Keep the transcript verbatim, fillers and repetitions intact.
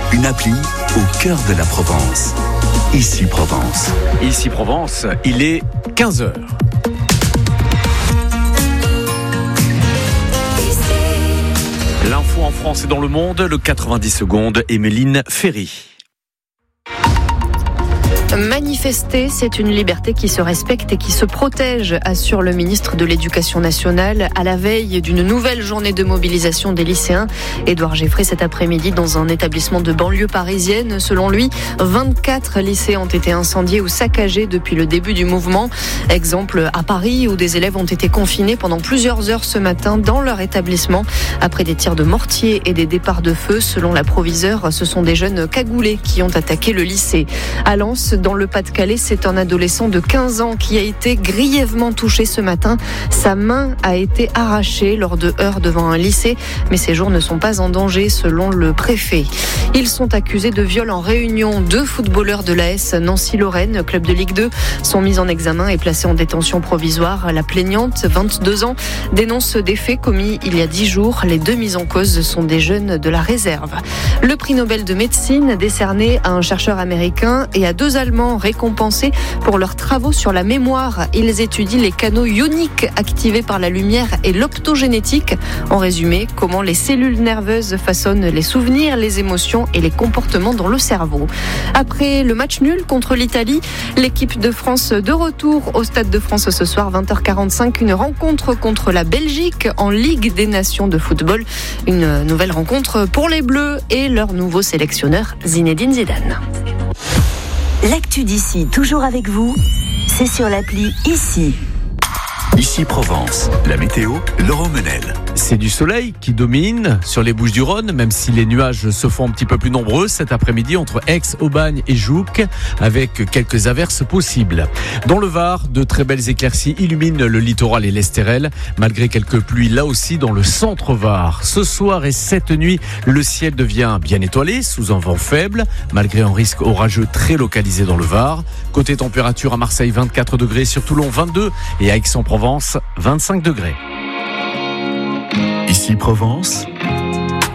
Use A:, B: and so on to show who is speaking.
A: une appli au cœur de la Provence. Ici Provence.
B: Ici Provence, il est quinze heures. L'info en France et dans le monde, le quatre-vingt-dix secondes, Emeline Ferry.
C: Manifester, c'est une liberté qui se respecte et qui se protège, assure le ministre de l'Éducation nationale à la veille d'une nouvelle journée de mobilisation des lycéens. Édouard Geffray cet après-midi dans un établissement de banlieue parisienne. Selon lui, vingt-quatre lycées ont été incendiés ou saccagés depuis le début du mouvement. Exemple à Paris où des élèves ont été confinés pendant plusieurs heures ce matin dans leur établissement après des tirs de mortier et des départs de feu. Selon la proviseure, ce sont des jeunes cagoulés qui ont attaqué le lycée. À Lens, dans le Pas-de-Calais, c'est un adolescent de quinze ans qui a été grièvement touché ce matin. Sa main a été arrachée lors de heurts devant un lycée, mais ses jours ne sont pas en danger selon le préfet. Ils sont accusés de viol en réunion. Deux footballeurs de l'A S Nancy-Lorraine, club de Ligue deux, sont mis en examen et placés en détention provisoire. La plaignante, vingt-deux ans, dénonce des faits commis il y a dix jours. Les deux mis en cause sont des jeunes de la réserve. Le prix Nobel de médecine décerné à un chercheur américain et à deux Allemands récompensés pour leurs travaux sur la mémoire. Ils étudient les canaux ioniques activés par la lumière et l'optogénétique. En résumé, comment les cellules nerveuses façonnent les souvenirs, les émotions et les comportements dans le cerveau. Après le match nul contre l'Italie, l'équipe de France de retour au Stade de France ce soir, vingt heures quarante-cinq, une rencontre contre la Belgique en Ligue des Nations de football. Une nouvelle rencontre pour les Bleus et leur nouveau sélectionneur Zinedine Zidane.
D: L'actu d'ici, toujours avec vous, c'est sur l'appli Ici.
A: Ici Provence, la météo, Laurent Menel.
B: C'est du soleil qui domine sur les Bouches-du-Rhône, même si les nuages se font un petit peu plus nombreux cet après-midi entre Aix, Aubagne et Jouques, avec quelques averses possibles. Dans le Var, de très belles éclaircies illuminent le littoral et l'Estérel, malgré quelques pluies là aussi dans le centre Var. Ce soir et cette nuit, le ciel devient bien étoilé, sous un vent faible, malgré un risque orageux très localisé dans le Var. Côté température à Marseille, vingt-quatre degrés, sur Toulon vingt-deux et à Aix-en-Provence, vingt-cinq degrés.
A: Ici Provence,